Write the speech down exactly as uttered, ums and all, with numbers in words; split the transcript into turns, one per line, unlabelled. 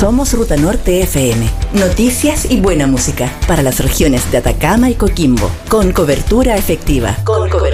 Somos Ruta Norte F M. Noticias y buena música para las regiones de Atacama y Coquimbo. Con cobertura efectiva. Con cobertura